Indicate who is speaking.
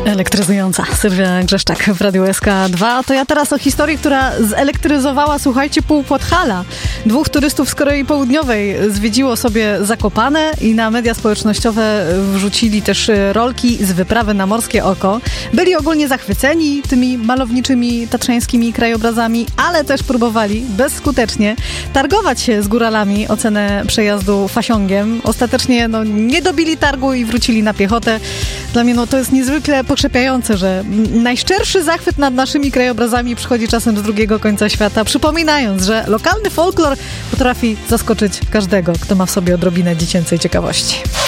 Speaker 1: Elektryzująca Sylwia Grzeszczak w Radiu SK2. To ja teraz o historii, która zelektryzowała, słuchajcie, pół Podhala. 2 turystów z Korei Południowej zwiedziło sobie Zakopane i na media społecznościowe wrzucili też rolki z wyprawy na Morskie Oko. Byli ogólnie zachwyceni tymi malowniczymi tatrzańskimi krajobrazami, ale też próbowali bezskutecznie targować się z góralami o cenę przejazdu fasiągiem. Ostatecznie nie dobili targu i wrócili na piechotę. Dla mnie to jest niezwykle pokrzepiające, że najszczerszy zachwyt nad naszymi krajobrazami przychodzi czasem z drugiego końca świata, przypominając, że lokalny folklor potrafi zaskoczyć każdego, kto ma w sobie odrobinę dziecięcej ciekawości.